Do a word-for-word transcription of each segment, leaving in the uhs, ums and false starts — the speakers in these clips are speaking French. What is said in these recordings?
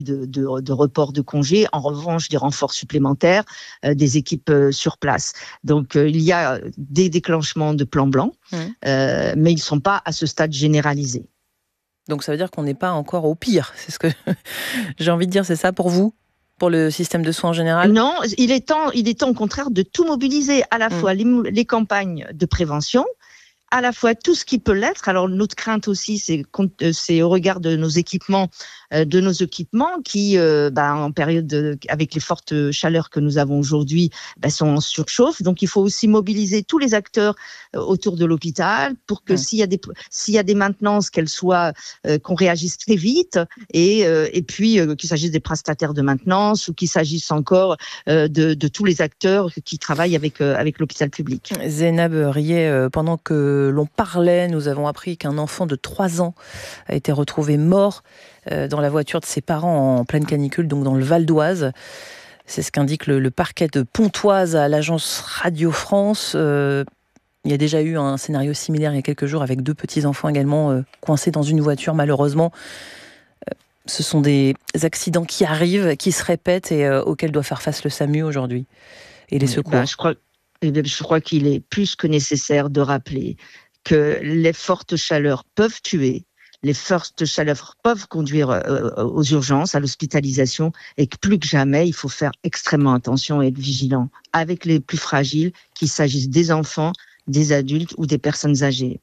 de, de, de report de congés. En revanche, des renforts supplémentaires, euh, des équipes euh, sur place. Donc, euh, il y a des déclenchements de plans blancs, mmh. euh, mais ils ne sont pas à ce stade généralisés. Donc, ça veut dire qu'on n'est pas encore au pire. C'est ce que j'ai envie de dire, c'est ça pour vous ? Pour le système de soins en général ? Non, il est temps, il est temps au contraire de tout mobiliser, à la mmh. fois les, les campagnes de prévention, à la fois tout ce qui peut l'être. Alors notre crainte aussi, c'est, c'est au regard de nos équipements, euh, de nos équipements qui, euh, bah, en période de, avec les fortes chaleurs que nous avons aujourd'hui, bah, sont en surchauffe. Donc il faut aussi mobiliser tous les acteurs euh, autour de l'hôpital pour que ouais. s'il y a des s'il y a des maintenances, qu'elles soient euh, qu'on réagisse très vite et euh, et puis euh, qu'il s'agisse des prestataires de maintenance ou qu'il s'agisse encore euh, de, de tous les acteurs qui travaillent avec euh, avec l'hôpital public. Zainab Riet, euh, pendant que l'on parlait, nous avons appris qu'un enfant de trois ans a été retrouvé mort dans la voiture de ses parents en pleine canicule, donc dans le Val d'Oise. C'est ce qu'indique le, le parquet de Pontoise à l'agence Radio France. Euh, il y a déjà eu un scénario similaire il y a quelques jours avec deux petits-enfants également euh, coincés dans une voiture, malheureusement. Euh, ce sont des accidents qui arrivent, qui se répètent et euh, auxquels doit faire face le SAMU aujourd'hui et les secours. Ben, je crois... Je crois qu'il est plus que nécessaire de rappeler que les fortes chaleurs peuvent tuer, les fortes chaleurs peuvent conduire aux urgences, à l'hospitalisation, et que plus que jamais, il faut faire extrêmement attention et être vigilant avec les plus fragiles, qu'il s'agisse des enfants, des adultes ou des personnes âgées.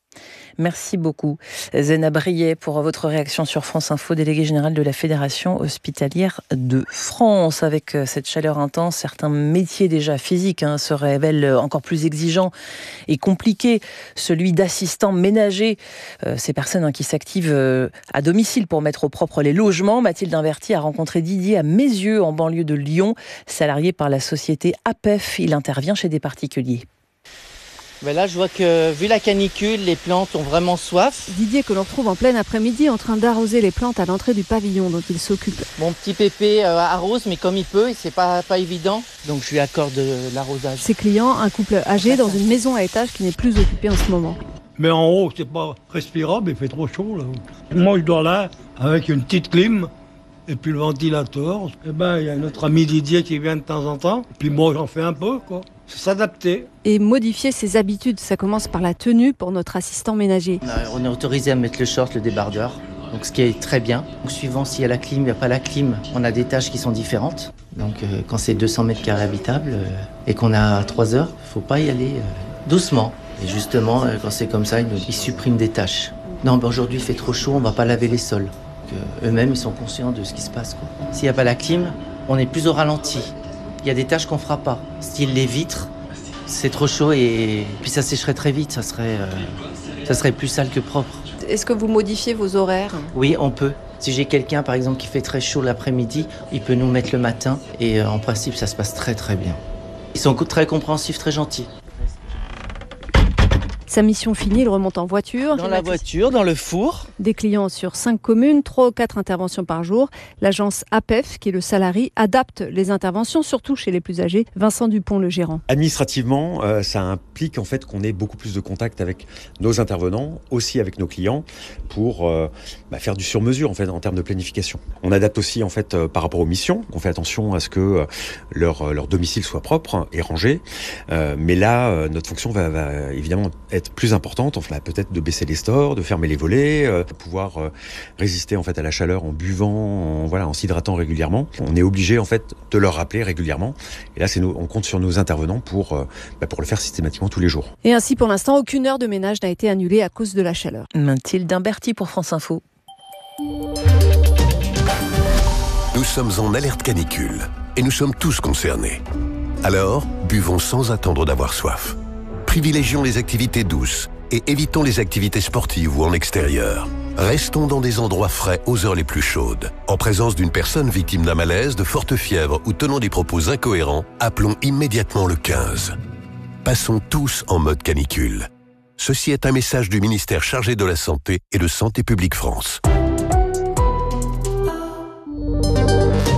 Merci beaucoup, Zainab Riet, pour votre réaction sur France Info, déléguée générale de la Fédération hospitalière de France. Avec cette chaleur intense, certains métiers déjà physiques hein, se révèlent encore plus exigeants et compliqués. Celui d'assistant ménager, euh, ces personnes hein, qui s'activent euh, à domicile pour mettre au propre les logements. Mathilde Inverti a rencontré Didier à Mézieux, en banlieue de Lyon, salarié par la société A P E F. Il intervient chez des particuliers. Ben là, je vois que, vu la canicule, les plantes ont vraiment soif. Didier, que l'on retrouve en plein après-midi, en train d'arroser les plantes à l'entrée du pavillon dont il s'occupe. Mon petit pépé euh, arrose, mais comme il peut, et c'est pas, pas évident. Donc, je lui accorde de l'arrosage. Ses clients, un couple âgé dans une maison à étage qui n'est plus occupée en ce moment. Mais en haut, c'est pas respirable, il fait trop chaud, là. Moi, je dors là, avec une petite clim, et puis le ventilateur. Et ben, il y a notre ami Didier qui vient de temps en temps. Puis moi, j'en fais un peu, quoi. S'adapter. Et modifier ses habitudes, ça commence par la tenue pour notre assistant ménager. On est autorisé à mettre le short, le débardeur, donc ce qui est très bien. Donc, suivant s'il y a la clim, il n'y a pas la clim, on a des tâches qui sont différentes. Donc euh, quand c'est deux cents mètres carrés habitables euh, et qu'on a trois heures, il ne faut pas y aller euh, doucement. Et justement, euh, quand c'est comme ça, ils, ils suppriment des tâches. Non, ben aujourd'hui il fait trop chaud, on ne va pas laver les sols. Donc, euh, eux-mêmes, ils sont conscients de ce qui se passe, quoi. S'il n'y a pas la clim, on est plus au ralenti. Il y a des tâches qu'on fera pas, style les vitres, c'est trop chaud et puis ça sécherait très vite, ça serait, euh, ça serait plus sale que propre. Est-ce que vous modifiez vos horaires ? Oui, on peut. Si j'ai quelqu'un par exemple qui fait très chaud l'après-midi, il peut nous mettre le matin et euh, en principe ça se passe très très bien. Ils sont très compréhensifs, très gentils. Sa mission finie, il remonte en voiture. Dans la voiture, dans le four. Des clients sur cinq communes, trois ou quatre interventions par jour. L'agence A P E F, qui est le salarié, adapte les interventions, surtout chez les plus âgés. Vincent Dupont, le gérant. Administrativement, euh, ça implique en fait qu'on ait beaucoup plus de contact avec nos intervenants, aussi avec nos clients, pour euh, bah, faire du sur-mesure en fait en termes de planification. On adapte aussi en fait euh, par rapport aux missions. On fait attention à ce que euh, leur leur domicile soit propre et rangé. Euh, mais là, euh, notre fonction va, va évidemment être plus importante, enfin peut-être de baisser les stores, de fermer les volets, euh, de pouvoir euh, résister en fait à la chaleur en buvant, en, voilà, en s'hydratant régulièrement. On est obligé en fait de leur rappeler régulièrement. Et là, c'est nous, on compte sur nos intervenants pour euh, bah, pour le faire systématiquement tous les jours. Et ainsi, pour l'instant, aucune heure de ménage n'a été annulée à cause de la chaleur. Mathilde Inverti pour France Info. Nous sommes en alerte canicule et nous sommes tous concernés. Alors, buvons sans attendre d'avoir soif. Privilégions les activités douces et évitons les activités sportives ou en extérieur. Restons dans des endroits frais aux heures les plus chaudes. En présence d'une personne victime d'un malaise, de forte fièvre ou tenant des propos incohérents, appelons immédiatement le quinze. Passons tous en mode canicule. Ceci est un message du ministère chargé de la Santé et de Santé publique France.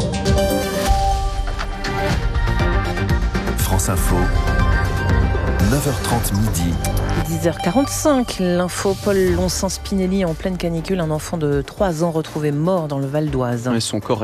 France Info. neuf heures trente midi. dix heures quarante-cinq, l'info Paul Lonsin-Spinelli en pleine canicule, un enfant de trois ans retrouvé mort dans le Val d'Oise. Et son corps